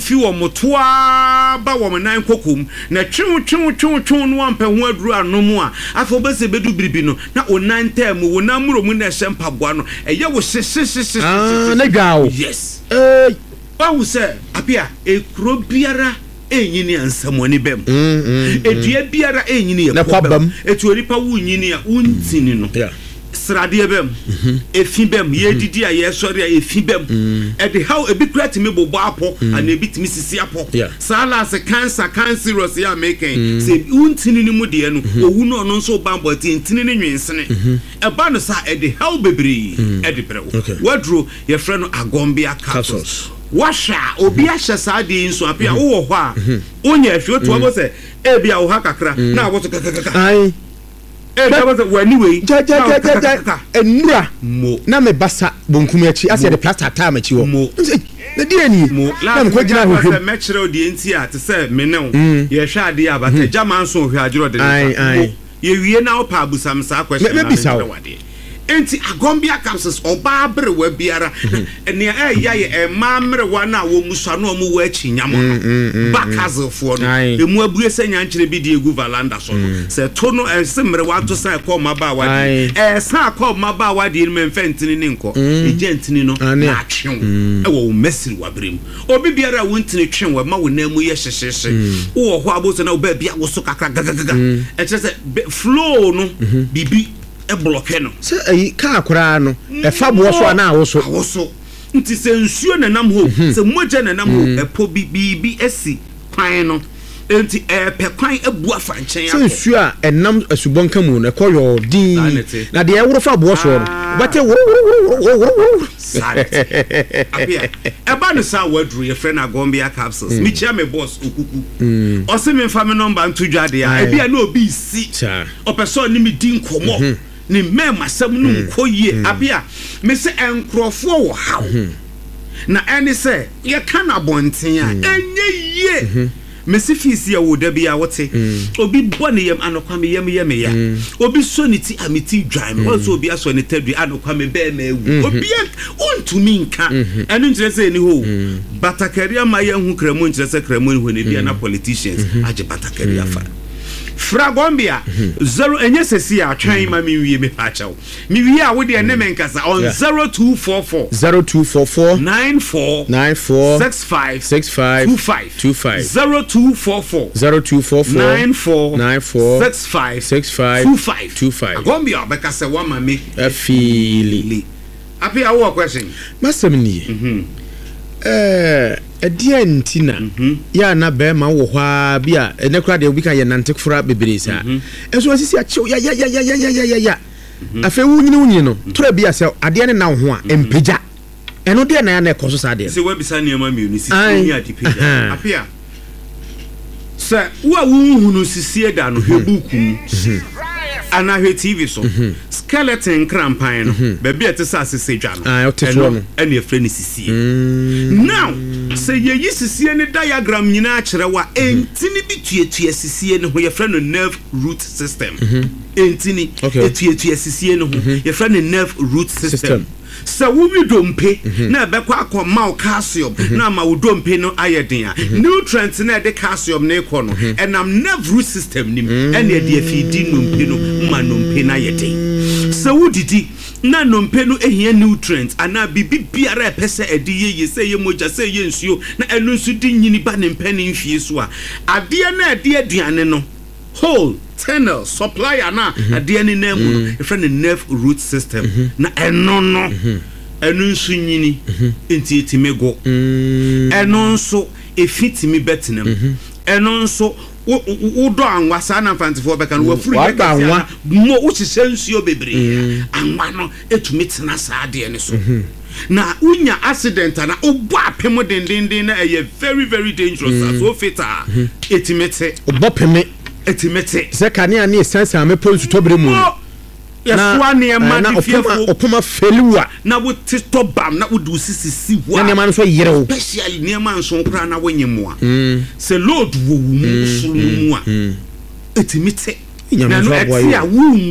fi wo motoa ba wo nan kokom na twu no ampa ho aduru anomu a afo bese bedu biribi no na onan tam wo nan muro mu na hempa boa no eye wo na gao yes bawo se apia ekro biara enyini ansamoni bem edua biara enyini ye problem etuori pa wo nyini a untini no srade bem efi bem ye didi a ye sori a efi bem e de how e bi krati me bobo apo and e bitimi sisi apo sala se cancer ya making se untini ni mu de no owu no no so bambo tintini ni nwensene e ba no sa e de how bebri e de brewo wadro ye frɛ no agombia capsules washa obi ahye saade nso apia wo ho a onya ahwe to abo se e bia wo ha kakra na wo to kakaka ai e wani we enura na me basa bonkum achi ase de plaster time achi wo na di ani na me ko gina hwehwe me kire odi enti a te se me ne ye hwe ade abata jama nso hwe agiro de ye wie na opa abusam sa question me bisa wo enti agombia capsules oba bere wa biara ene ya ye mamre wa na wo musua no mu wa achi nyamo bakazefo no emu abue senya nkyere bi de egu valanda so no se to no se mre wa to sa ko maba wa di sa ko maba wa di me mfentini ni nko ejentini no na atwe wo mesiri wa brem obi biara wo ntini twe wa ma wo na mu ye hyehyehye wo ho aboso na wo ba bia wo so kakra gagaga e kire se flow no bibi e block no se ayi ka akora no e fa bo so na awoso nti se nsuo na nam ho se moja na nam ho e po bibi esi kwan no enti e pe kwan ebu afa nchen ya se nsuo a enam asubonka mu na koyo din na de e woro fa bo so no bate apia e ba no sa wadru ye friend agombia capsules mi chia me boss okuku o se me fa me number ntudwade a e bia na obi si o person ni mi din komo ni me masam no nkoyie abia me se enkrofo wo haw na eni se ye kana bonten a enye yie me se fisi ya wo da bia wote obi bone yam anokwame yam ya obi so ni ti amiti dwan wo so obi aso ni tadwi anokwame be ma ewu obi ontumi nka enu nkire se ni ho batakaria ma ye hu kramo nkire se kramo ni ho ne bia na politicians age batakaria fa Fragombia 0 enye sesi a twan ma mi wie me pachaw mi wie a wo de ene menkasa on 0244 94 65 0244 94 65 Agombia bekasa wa ma me afili apia wo question masem ni edia ntina ya na be ma wo hwa bia ene kura de obi kan ye nantekfura bebresa enso asisi a chew ya afa wunyini no tora bia se ade ne na ho a empeja eno de na ya na ekoso sa de se wa bisa ne ma mi oni sisi ni adipeja apia se wa wuhunu sisi da no hebuku ana hwe TV so skeleton crampan no be be te sa sesejwa no ene efre ni sisi now se ye yi sisi ne diagram nyina a kire wa entini bi tuetue sisi ne ho ye frɛ no nerve root system entini etuetue sisi ne ho ye frɛ no nerve root system sa wo wi dompe na be kwa akoma calcium na ma wo dompe no ayeden a nutrients na de calcium na ekɔ no enam nerve root system nim ene de afidi nompe no ma nompe na ayeden sa wo didi na nompe no ehia nutrients ana bibi biara epese edi ye se ye moja se ye nsuo na enu nsu di nyini ba ne mpani mfie so a ade na ade aduane no whole tunnel supply na ade ni na mu e friend nerve root system na eno no enu nsu nyini enti etimego eno nso efitimi betenam eno nso wo do anwa sa na fantifo beka no wafuri anwa mo wo hihye nsuo bebre anwa no etumi tena sa ade ne so na unya accident na obo apem dendenden na eye very very dangerous so feta etimete obo peme etimete se kane ani esanse amepo nsutobre mu yeswa ne ma difiefo opoma feliwa na wo tito bam na wo du sisi wa ne ma no so yerewo especially ne ma nso kra na wonyemo a se load wo mu sulu mu a etimete na no etia wunwu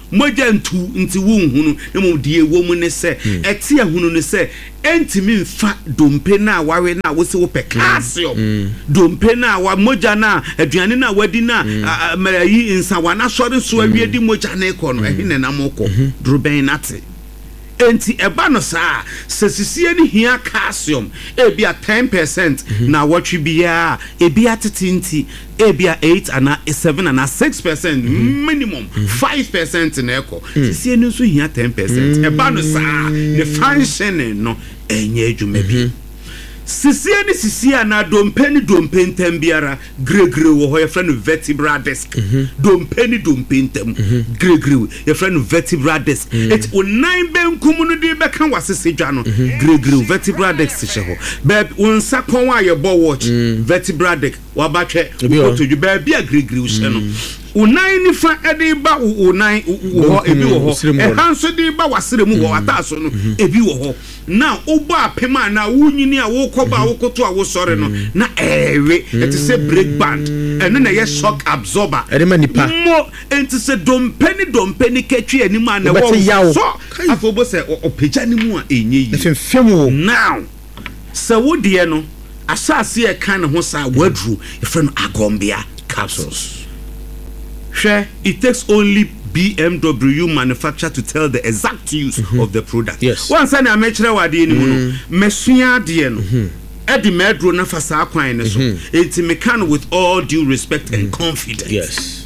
moja nti wo nhunu na mo die wo mu ne se ete ehunu ne se entimi mfa dompe na wawe na wo se wo pe calcium dompe na wa moja na aduane na wadi na marayi insawana sori so awie di moja na ekọ no ehine na moko druben nate enti eba no saa sesisie ni hia calcium ebia 10% na watwi bia ebia tetinti ebia 8 and 7 and 6% minimum 5% na eko sesisie ni so hia 10% eba no saa the function no enye adwuma bi sisia na dompe biara gregre wo ho ye friend vertebral disc dompe ntem gregre ye friend vertebral disc it onan benkum no de be kan wasese dwa no gregre vertebral disc she ho be unsa kon wa ye bo watch vertebral disc wa ba hwe ko to be bia gregre she no unai ni fa ede ba unai wo ebi wo ho e hanso de ba wasere mu wo ataso no ebi wo ho now obo apema na wunyini a wo koba wo koto a wo sore no na ewe it is a break band eno na ye shock absorber ede manipa mo enti se dompeni ketwe ani ma na wo so afobo se opeja ni mu a enye yi efemfem wo now se wo de no asase e kan ho sa wadru e fre no agombia capsules. It takes only BMW manufacturer to tell the exact use of the product. Yes. Once I mention what they know, Messia Dieno, Eddie Medro Nafasa Quine, it's a mechanic with all due respect and confidence. Yes.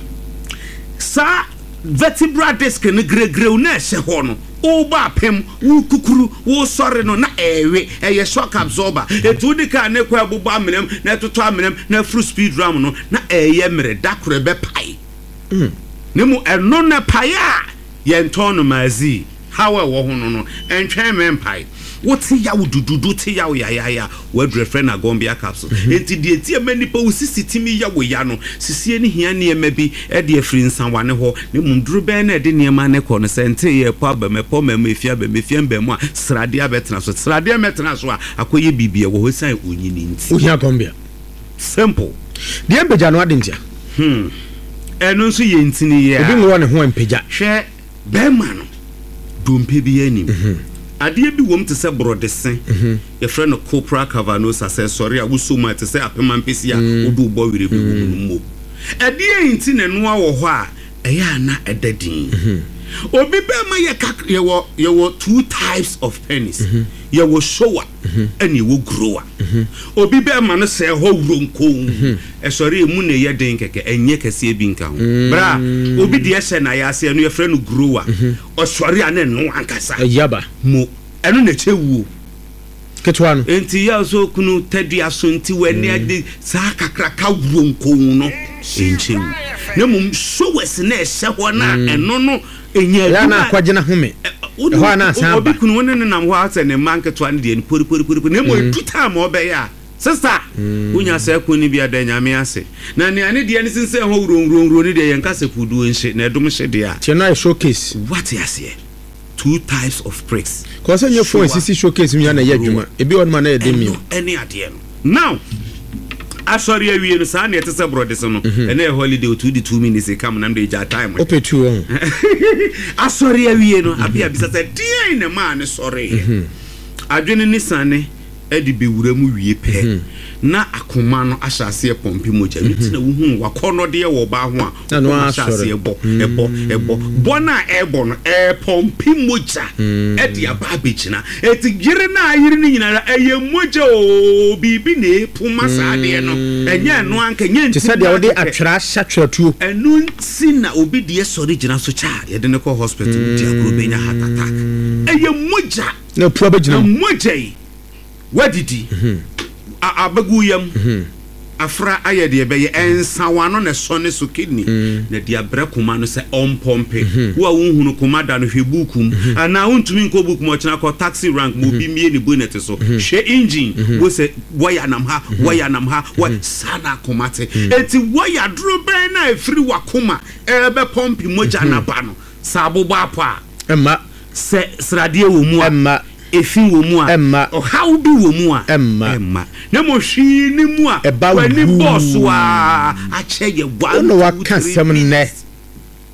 Sir, vertebral disc and a grey grewness, hono. Oba pem wu kukuru wo sore no na ewe eye shock absorber etu di ka ne kwa bubu aminem na toto aminem na full speed ram no na eye mere dakore be pai ne mu eno na pai a ye ntono mazi hawe wo hono no entwen men pai woti ya wudududu ti ya ya wadre friend agombia capsule enti die tie manipa wo sisitimi ya wo ya no sisie ni hia ne ema bi e de afri nsanwane ho ne munduru ben na de ne ema ne ko no sente ye po abamepo memefia mbemu a srade abetena so srade metena so a akoye bibia wo ho san onyini nti wo hia agombia simple de empeja no adentia eno nso ye ntini ye obi nwo ne ho empeja hwe be ma no dompe bi anim adie bi wom te se brodesen ye frɛ no copra cavanos accessory a wusoma te se apema mpesi a odu bo wire bi wom mo adie nti ne no a wo ho a eya na edadin obi be ma ye wo two types of penis ye wo shower and ye wo grower obi be ma no se ho wronko sorry emu ne ye den keke enye kese bi nka ho bra obi de ye hye na ya se no ye frɛ no grower o sorry ane no ankasa yaba mo eno na chewu ketwa no enti ya so kunu tadua so nti wani ade sa kakra ka wronko no enchewu na mum showers na ehye ho na eno no enya ya na kwagena home ho na san ba obi kunu woni nam ho ase ne manketwa ne de ni pori na mo tuta ma obe ya sister unya se kunu bia da nyame ase na ne ane de ne sinse ho wronwronwro ne de yenka se pudu enhye na edom hye de a chena showcase what you say two types of pricks cause your phone sisi showcase mi na yadwuma ebi won ma na edemi any ade now asori awie no sa na etese brode so no ene holiday to the 2 minutes come na dey ja time ope tu on asori awie no abia bisa say die ne ma ne sorry adwene ni sane edi bewura mu wie pe na akoma no ahyase pompi moja mitina wo hu wakono de wo ba ho a no ahyase ebo bona ebo no pompi moja edi aba bechina eti gire na ayire ni nyina eye moja o bibi na epuma saade no enye no anka nye nti sadia wo de atwera hyatwera tuo enu nsi na obi de sori gina so cha ye de ne ko hospital di akro benya heart attack eye moja na puo begina moja yi wadidi abaguyam afra ayede be ye ensawano ne sone so kidney na dia brekuma no se ompompe wo hunhunu kuma da no hwebukum ana untumi nko bukum o china ko taxi rank mo bi mie ni bonnet so hwe engine wo se waya nam ha wa sana komate eti waya dro ben na efiri wakoma ebe pompi moja na ba no sabo ba pa emma se sradie wo mu emma efi wo mu a emma how do wo mu a emma na mo hwi ni mu a wani boss wa a che ye 1 no wa kan sem ne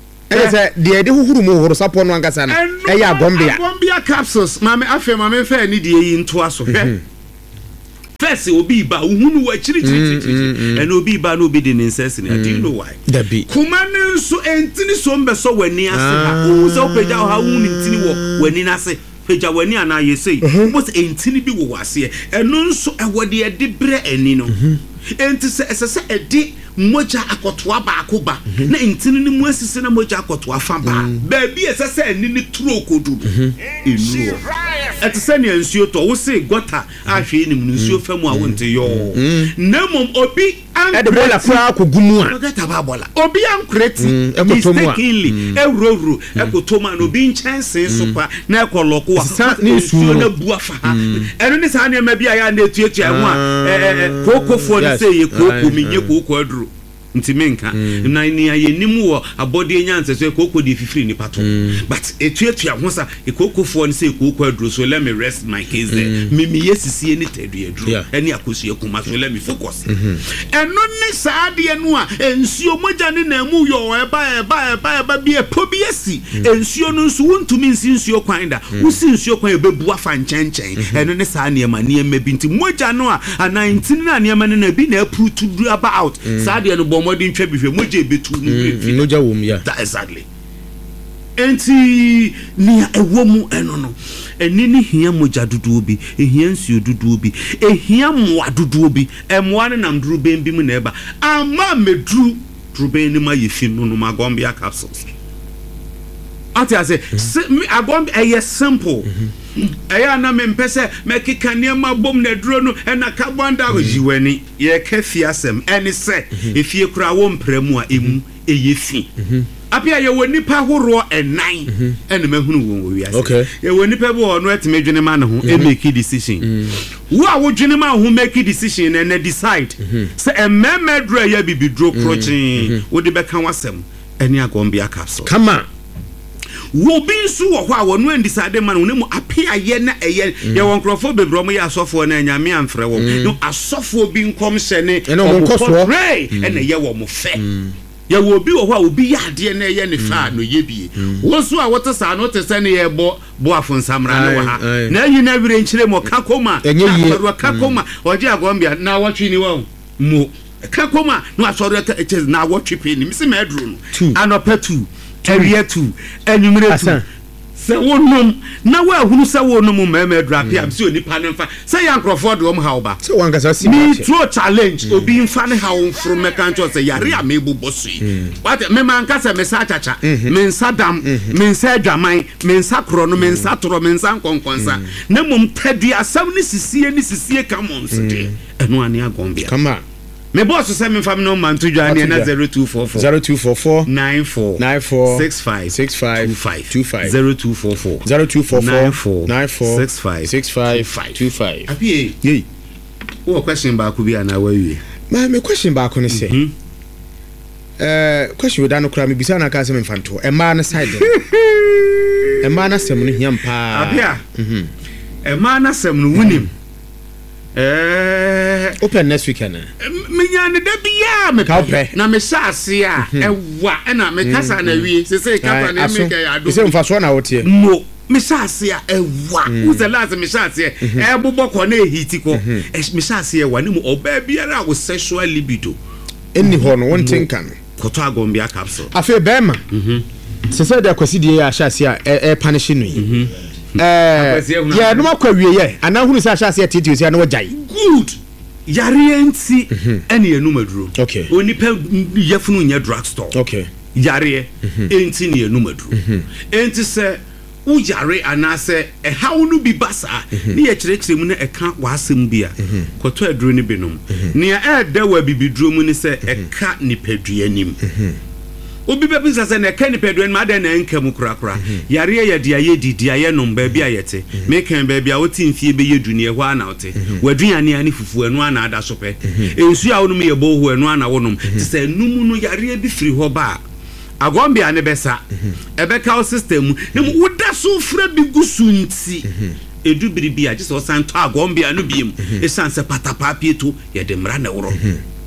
say de huhuru mu horo sapo no angasa na eya agombia capsules mame afi mame fa ni de yi nto aso hwe first obi ba uhunu wa chiri and obi ba no be the necessity do you know why kumane nso entini so mbeso wani ase ha o so peja ha unu ntini wo wani na ase peja wani ana yesei but entini bi wo wase eno nso ewode e de bre ani no enti se edi moja akotoa ba akoba na entini ni mu asise na moja akotoa fa ba ba bi se ani ni tro kodu enu etse ne nsuo to wo se gota ahwe ni nsuo famu a wonte yo na mom obi an bola kwa kogumu a gota ba bola obi an kreti mistakenly ewrowro ekotoma no bi nchanse so kwa na ekoloko wa nsuo na bua fa ha eno ni sa ne ma bi aya na etuatua ho a kokofo ni se ye koko minye koko aduru ntimenka na ni ayenim wo abode nyanse so koko di fifiri ni pato but etuatua ho sa ekokofo ni se koko aduru so let me rest my case there mimi yesisie ni tedu aduru eni akosu ekuma so let me focus eno ni saade enu a ensuo moja ni na mu yo eba bi epobi esi ensuo no nso wontumi nsinsuo kwan da wosi nsuo kwan ebebu afa nchenchen eno ni saa ne ma bi nti moja no a 19 na ne ma na bi na aprutu about saade no modern twa bihwe moje betu noja wom ya that exactly enti ni ewomu eno no eni ni hia moja dudu obi ehia nsuo dudu obi ehia moa dudu obi emoa ne nam duru ben bi mu na eba ama meduru duru ben ni ma yefi no no magombia capsules ati ase agombi eye simple eya na me mpese mekika ne ma bom na duro no na carbon dioxide wani ye ka fiasem eni se efie kura wo mpremu a emu eyefi apia ye woni pa horo enan ene mahunu wo wiase ye woni pa bo no etemedwene ma ne ho e make decision wo a wo dwene ma ho make decision and decide se emema duro ya bibidro crochin wo de beka wasem eni agombia capsule kama wo binsu wo ho a wo no andisade ma no mu apia ye na eye ye won krofo bebro mo ya asofo na nyame amfre wo no asofo bi nkom hye ne ene ye wo mo fe ye wo bi wo ho a obi ya ade na ye ne fa no ye bie wo so a wote sa no te se ne ye bo afonsamra ne wa ha na yi na wire nkyire mo kakoma kakoma oje agombia na wotwi ni wo mo kakoma no asoro na wotwi pe ni misi medru no anopa 2 area 2 enumere 2 se wonum na wa hunu se wonum meme drapi am se onipa ne mfa se yankrofo de om hawba se wankasa si me throw challenge obi mfa ne hawo from mekancho se yare amebu bosui what me man kasa me sa chacha me nsadam me nsa dwaman me nsa kro no me nsa toro me nsa nkonkonsa na mum tadua asam ne sisie kamon se de eno ane agombia kama me boss say me fam no man to join na 0244 94 65 0244 apie ye wo question ba ku bi ana wa wie me question ba ku ne say question we da no kra me bisa na ka say me fanto e ma na side e ma na sem no hiam pa apia e ma na sem no wunim open next weekend menya ne da bia me na me shase a ewa na me kasa na wie se kasa na me ka ya do se mfa so na wote mo me shase a ewa uze last me shase e boboko na ehiti ko me shase e wa ni mo oba biara wo sexual libido eni ho no won tinka no koto agombia capsule afi bema se da kwasi die ya shase a e punish no yi yeah no makwa wie ye ana hunu sa shase ya titi osi ana wajai good yare enti ene enum aduro okay onipa yefunu nya drug store okay yare enti ne enum aduro enti se u yare anase e hawo no bi basa ne ye kirekire mu ne e ka wasem bia koto aduro ne binom ne e da wa bibiduro mu ne se e ka nipadua nim obi be bisa se na ka nipadua nim ada na nka mu krakra yare ye dia ye didia ye nom ba bia yete me kan ba bia woti mfie be ye dunie ho ana wote waduane ani fufu anu ana ada so pe ensu a wonum ye bo ho anu ana wonum ti se num no yare bi firi ho ba agombia ne besa ebeka system ne woda so fra bi gusu nti edu biribi a je so santo agombia no biem e sanse patapa pieto ye de mra na woro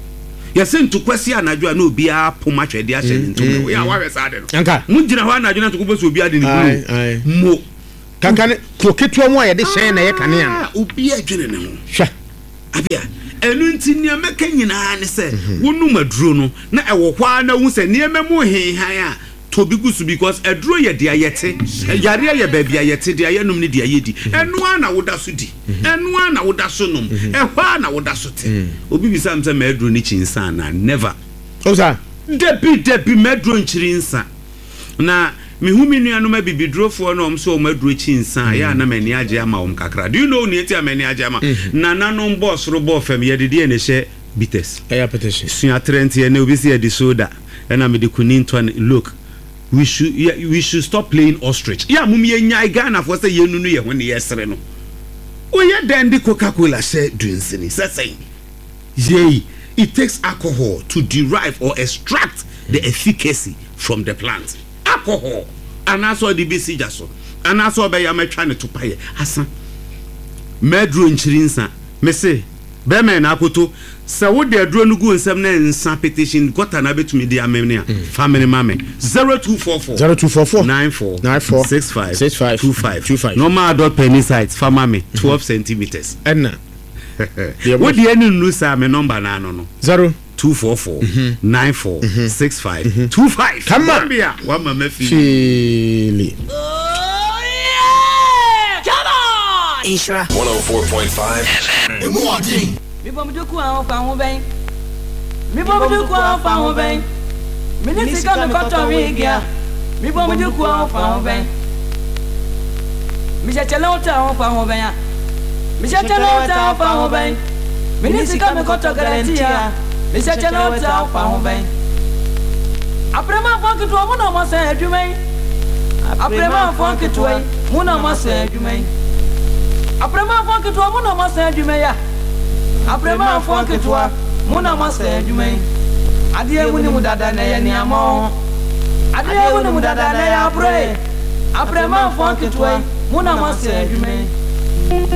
yɛsɛ ntokwasi anadwo a na obi a poma hwɛde ahyɛ ne ntom wo ya wawe sa de no anka mu gyina hɔ anadwo na ntokobɔ so obi ade ne bulu mo kankane kroketua mu a yɛde hyɛn na yɛ kanea obi adwene ne ho hwɛ abia enu nti nneɛma ka nyinaa ne sɛ wonum aduro no na ɛwɔ hɔ na hu sɛ nneɛma mu henhan a tobi gusu because aduro yɛ de ayɛte yare yɛ baabi ayɛte de ayɛnum ne de ayɛdi ɛno a na woda so di ɛno a na woda so nom ɛhɔ a na woda so te obi bisa m sɛ ma aduro ne kyinsa na never osa debi ma aduro nkyiri nsa na mehumi nuanom abibidrofoɔ no ɔm so ɔm aduro kyinsa ya na mani agye ama ɔm kakra do you know ne eti amani agye ama nananom boss ro bo fam ye de ne hye bitters ɛya petition sua trent ye na obi se ye de soda ɛna me de kunin to look we should stop playing ostrich ya mum ye nyai Ghana for say ye nunu ye ho ne ye sere no o ye den de Coca-Cola say drinks ni say yey it takes alcohol to derive or extract the efficacy from the plant alcohol and also the bc jaso and also be ya metwa ne to paye asa medro nchirinsa me say be me na akoto se wo de adro no gu nsem na nsa petition gota na betumi de amene a family mame 0244 94 65 25 normal dot penny size farmer me 12 centimeters enna wo de enu nu sa me number na no 0244 94 65 25 come on bia wa mama fili Ishra 104.5 FM. Mi bom du ku an fa ho ben. Mi bom du ku an fa ho ben. Mi ni sika me koto wi gia. Mi bom du ku an fa ho ben. Mi je chele o ta fa ho ben ya. Mi je chele o ta fa ho ben. Mi ni sika me koto garantia. Mi je chele o ta fa ho ben. Après ma fon ki to mo no mo se adwumen. Après ma fon ki to mo no mo se adwumen. Après ma fon ki to mo no mo se adwumen ya. Après ma fon ki to mo no mo se adwumen. Ade mu ni mu dada na ye ni amo. Ade mu ni mu dada na ya pray. Après ma fon ki to mo no mo se adwumen.